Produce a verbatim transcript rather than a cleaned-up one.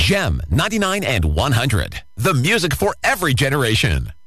Gem ninety-nine and one hundred. The music for every generation.